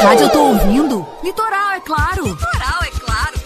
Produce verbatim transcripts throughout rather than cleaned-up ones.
rádio eu tô ouvindo? Litoral, é claro. Litoral, é claro.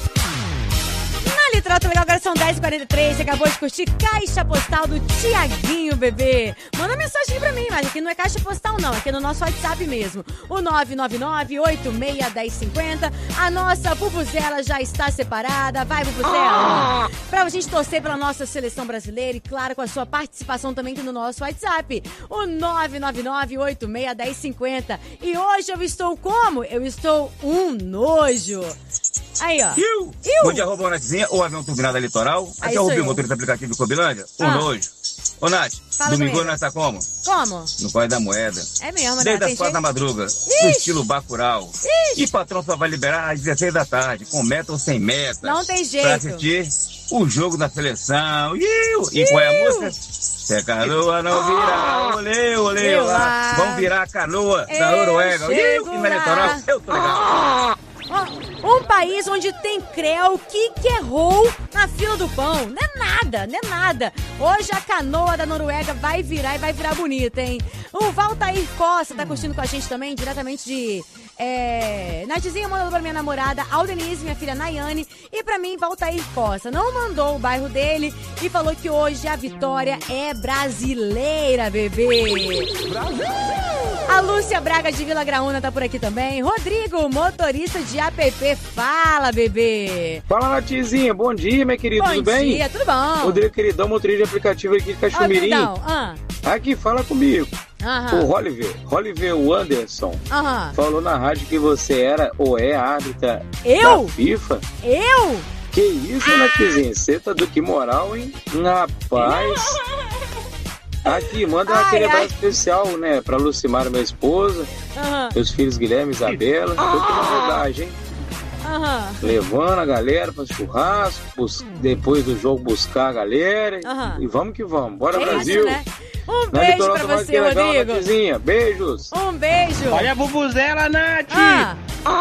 Na Litoral tá legal, agora são dez e quarenta e três. Você acabou de curtir Caixa Postal do Tiaguinho, bebê. Manda mensagem pra mim, mas aqui não é Caixa Postal não, aqui é no nosso WhatsApp mesmo. O nove nove nove, oito seis, um zero cinco zero. A nossa Vuvuzela já está separada. Vai, Vuvuzela. Ah. Pra gente torcer pela nossa seleção brasileira e, claro, com a sua participação também aqui no nosso WhatsApp. O nove nove nove, oito seis, um zero cinco zero. E hoje eu estou como? Eu estou um nojo. Aí, ó. Iu. Iu. Bom dia, arroba o Nathzinha, ou avião turbinado litoral. Aqui é o Rubinho, motorista aplicativo de Cobilândia. Um ah. nojo. Ô, Nath, Fala domingo nós tá como? Como? No Correio da Moeda. É mesmo, né? Desde as quatro da madruga, Ixi. no estilo Bacurau. Ixi. E patrão só vai liberar às dezesseis da tarde, com meta ou sem meta. Não tem jeito. Pra assistir o jogo da seleção. Iu. E qual é a música? Se a canoa não virar, olê, olê, lá. Vamos virar a canoa eu da Noruega. Iu. E na litoral, eu tô legal. Ah. Um país onde tem creu que que errou na fila do pão. Não é nada, não é nada. Hoje a canoa da Noruega vai virar e vai virar bonita, hein? O Valtair Costa tá curtindo com a gente também, diretamente de... É... Nathzinha mandou pra minha namorada Aldenise, minha filha Nayane, e pra mim, Valtair Costa. Não mandou o bairro dele e falou que hoje a vitória é brasileira, bebê. Brasil! A Lúcia Braga de Vila Graúna tá por aqui também. Rodrigo, motorista de app. Fala, bebê. Fala, Nathzinha. Bom dia, minha querida. Bom tudo bem? Bom dia, tudo bom. Rodrigo, queridão, motorista de aplicativo aqui de Cachomirim. Oh, ah. Aqui, fala comigo. Aham. O Oliver, Oliver Anderson, Aham. falou na rádio que você era ou é árbitra Eu? da FIFA. Eu? Que isso, Nathzinha? Você tá do que moral, hein? Rapaz... Aqui, manda ai, aquele abraço especial, né, pra Lucimara, minha esposa, uhum. meus filhos Guilherme e Isabela, tô aqui na rodagem, hein? Uhum. Levando a galera pra churrasco, bus- depois do jogo buscar a galera, uhum. e vamos que vamos, bora é Brasil! Isso, né? Um na beijo pra você, Rodrigo! Legal, beijos! Um beijo! Olha a Vuvuzela, Nath! Ah.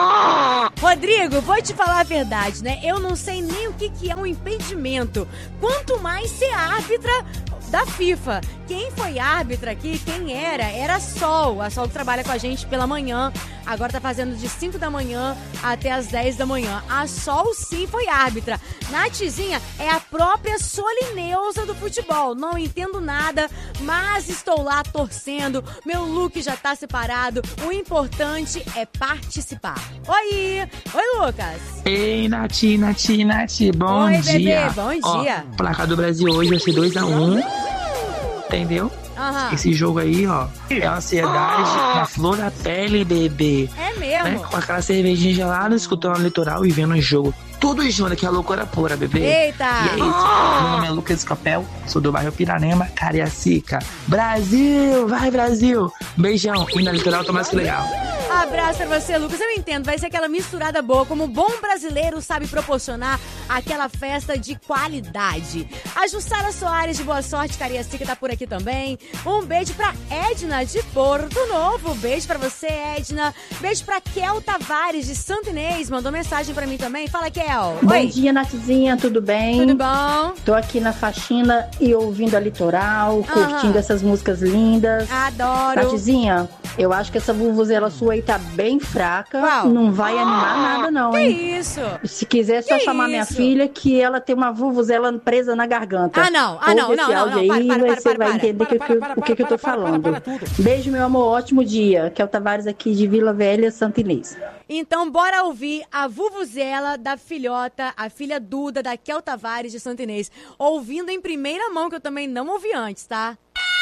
Ah. Rodrigo, vou te falar a verdade, né? Eu não sei nem o que, que é um impedimento, quanto mais ser árbitra da FIFA. Quem foi árbitra aqui, quem era, era a Sol. A Sol que trabalha com a gente pela manhã. Agora tá fazendo de cinco da manhã até as dez da manhã. A Sol sim foi árbitra. Nathzinha é a própria Solineusa do futebol. Não entendo nada, mas estou lá torcendo. Meu look já tá separado. O importante é participar. Oi! Oi, Lucas! Ei, Nath, Nath, Nath. Bom Oi, dia. Bebê, bom dia. Ó, placar do Brasil hoje vai ser dois a um. Entendeu? Uhum. Esse jogo aí, ó, é ansiedade na flor da pele, bebê. É mesmo? Né? Com aquela cervejinha gelada, escutando o litoral e vendo o jogo. Tudo junto, que é loucura pura, bebê. Eita! E é isso. Meu nome é Lucas Capel, sou do bairro Piranema, Cariacica. Brasil! Vai, Brasil! Beijão. E na litoral tá mais que legal. Abraço pra você, Lucas. Eu entendo, vai ser aquela misturada boa, como o bom brasileiro sabe proporcionar aquela festa de qualidade. A Jussara Soares de Boa Sorte, Cariacica, tá por aqui também. Um beijo pra Edna de Porto Novo. Beijo pra você, Edna. Beijo pra Kel Tavares de Santo Inês. Mandou mensagem pra mim também. Fala, Kel. Bom Oi. dia, Nathzinha. Tudo bem? Tudo bom? Tô aqui na faxina e ouvindo a Litoral, curtindo uhum. essas músicas lindas. Adoro. Nathzinha, eu acho que essa vuvuzela sua aí tá bem fraca. Qual? Não vai animar nada, não, que hein? isso? Se quiser, é só que chamar isso? minha filha, que ela tem uma vuvuzela presa na garganta. Ah, não. Ah, não, Ouve não, esse não, áudio não. aí, Para, para, você para, vai para, entender para, que, para, que, para, o que, que eu tô para, falando. para, para, para, Beijo, meu amor. Ótimo dia. Que é o Tavares aqui de Vila Velha, Santo Inês. Então, bora ouvir a vuvuzela da filhota, a filha Duda, da Kel Tavares de Santo Inês. Ouvindo em primeira mão, que eu também não ouvi antes, tá?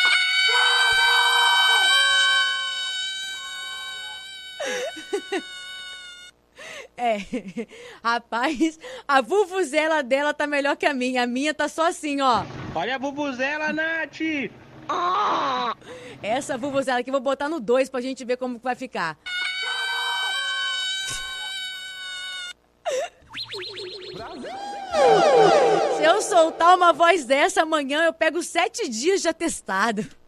É, rapaz, a vuvuzela dela tá melhor que a minha. A minha tá só assim, ó. Olha a Vuvuzela, Nath! Ah! Essa vuvuzela aqui eu vou botar no dois pra gente ver como vai ficar. Se eu soltar uma voz dessa amanhã, eu pego sete dias de atestado.